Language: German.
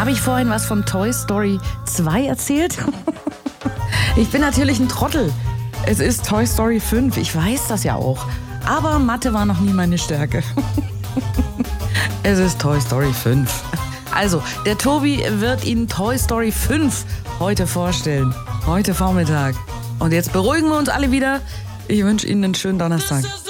Habe ich vorhin was von Toy Story 2 erzählt? Ich bin natürlich ein Trottel. Es ist Toy Story 5, ich weiß das ja auch. Aber Mathe war noch nie meine Stärke. Es ist Toy Story 5. Also, der Tobi wird Ihnen Toy Story 5 heute vorstellen. Heute Vormittag. Und jetzt beruhigen wir uns alle wieder. Ich wünsche Ihnen einen schönen Donnerstag.